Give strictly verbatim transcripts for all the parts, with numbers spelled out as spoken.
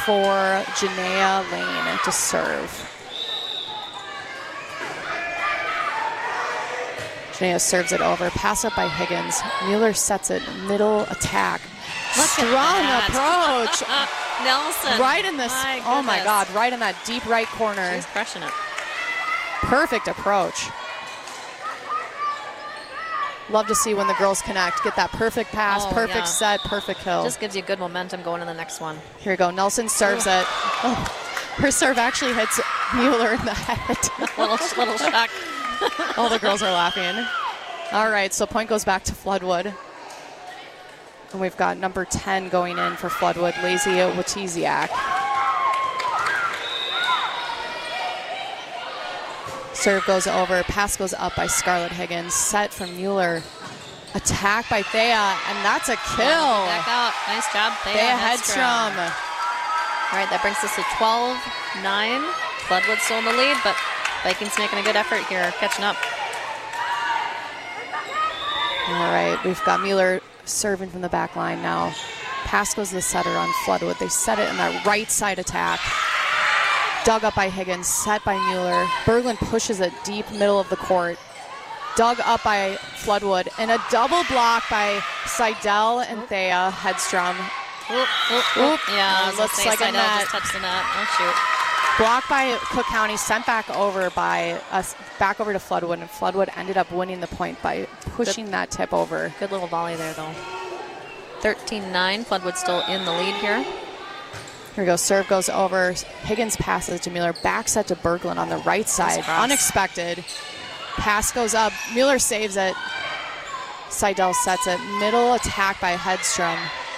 for Janaea Lane to serve. Janaea serves it over. Pass up by Higgins. Mueller sets it. Middle attack. Look Strong approach. Nelson. Right in this. My oh my goodness. God. Right in that deep right corner. She's crushing it. Perfect approach. Love to see when the girls connect. Get that perfect pass, Oh, perfect yeah. set, perfect kill. Just gives you good momentum going in the next one. Here we go. Nelson serves it. Oh, her serve actually hits Mueller in the head. little little shock. All the girls are laughing. All right, so point goes back to Floodwood. And we've got number ten going in for Floodwood, Lazia Watiziak. Serve goes over. Pass goes up by Scarlett Higgins. Set from Mueller. Attack by Thea, and that's a kill. Back out. Nice job, Thea, Thea Hedstrom. Hedstrom. All right, that brings us to twelve nine. Floodwood still in the lead, but Vikings making a good effort here, catching up. All right, we've got Mueller serving from the back line now. Pass goes to the setter on Floodwood. They set it in that right side attack. Dug up by Higgins, set by Mueller. Berglund pushes it deep middle of the court. Dug up by Floodwood, and a double block by Seidel and Thea Hedstrom. Oop, oop, oop. Oop. Yeah, I was Looks gonna say like a Seidel net. just touched the net. Oh, shoot. Blocked by Cook County, sent back over by us, back over to Floodwood, and Floodwood ended up winning the point by pushing Good. that tip over. Good little volley there, though. thirteen nine. Floodwood still in the lead here. Here we go. Serve goes over. Higgins passes to Mueller. Back set to Berglund on the right side. cross. Unexpected. Pass goes up. Mueller saves it. Seidel sets it. Middle attack by Hedstrom.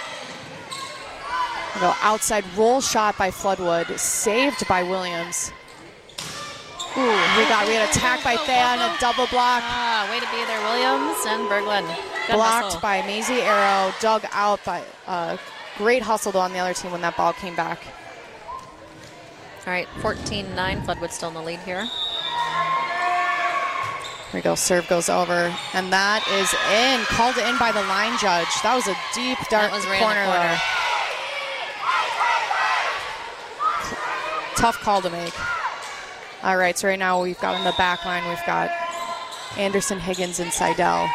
We go outside roll shot by Floodwood. Saved by Williams. Ooh, we got we had attack by Thea and a double block. Ah, way to be there, Williams and Berglund. Good Blocked hustle. by Maisie Arrow. Dug out by uh, great hustle though on the other team when that ball came back. All right, fourteen nine. Floodwood still in the lead here. Here we go. Serve goes over, and that is in. Called in by the line judge. That was a deep dark That was right in the corner, corner. there. Tough call to make. All right, so right now we've got on the back line, we've got Anderson, Higgins, and Seidel.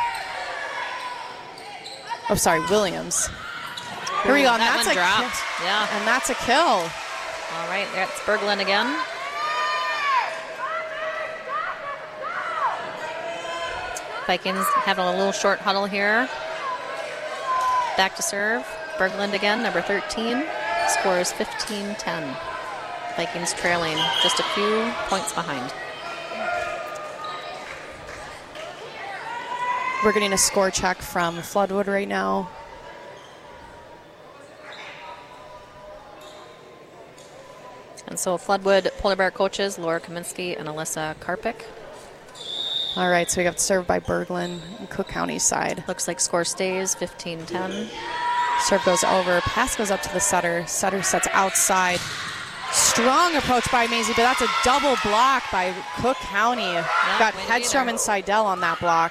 Oh, sorry, Williams. Here we go. And That that's one a dropped. ki- Yeah. And that's a kill. All right, that's Berglund again. Vikings having a little short huddle here. Back to serve. Berglund again, number thirteen. Score is fifteen ten. Vikings trailing just a few points behind. We're getting a score check from Floodwood right now. And so Floodwood Polar Bear coaches Laura Kaminsky and Alyssa Karpik. All right, so we got served by Berglund and Cook County side. Looks like score stays fifteen ten. Serve goes over. Pass goes up to the setter. Setter sets outside. Strong approach by Maisie, but that's a double block by Cook County. Got way to be Hedstrom there. and Seidel on that block.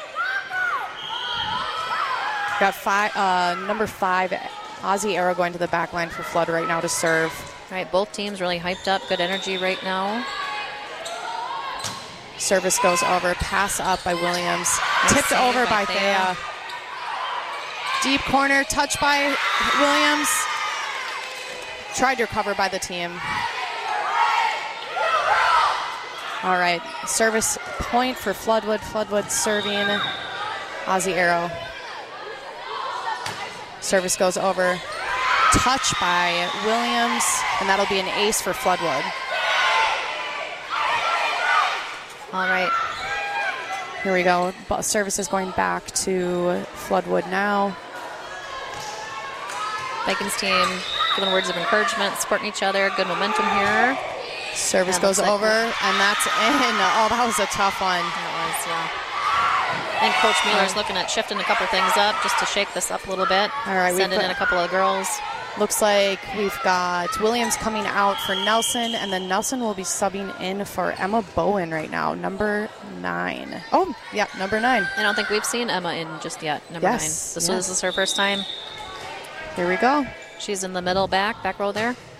Got five, uh, number five, Ozzy Arrow going to the back line for Flood right now to serve. All right, both teams really hyped up. Good energy right now. Service goes over. Pass up by Williams. Nice Tipped save over by by Thea. Thea. Deep corner, touch by Williams. Tried to recover by the team. All right, service point for Floodwood. Floodwood serving Ozzy Arrow. Service goes over. Touch by Williams, and that'll be an ace for Floodwood. All right. Here we go. Bu- Service is going back to Floodwood now. Vikings team giving words of encouragement, supporting each other. Good momentum here. Service Yeah, goes looks like over, and that's in. Oh, that was a tough one. That was, yeah. I think Coach Mueller's looking at shifting a couple things up just to shake this up a little bit. All right, we've Sending got- in a couple of girls. Looks like we've got Williams coming out for Nelson, and then Nelson will be subbing in for Emma Bowen right now, number nine. Oh, yeah, number nine. I don't think we've seen Emma in just yet, number Yes, nine. This, yeah. this is her first time. Here we go. She's in the middle back, back row there.